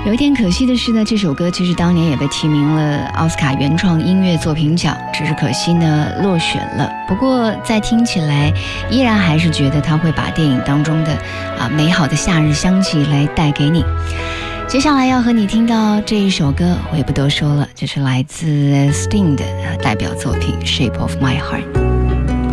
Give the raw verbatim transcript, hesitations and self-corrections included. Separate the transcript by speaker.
Speaker 1: 有一点可惜的是呢，这首歌其实当年也被提名了奥斯卡原创音乐作品奖，只是可惜呢落选了。不过在听起来依然还是觉得它会把电影当中的啊美好的夏日香气来带给你。接下来要和你听到这一首歌，我也不多说了，就是来自 Sting 的代表作品 Shape of My Heart。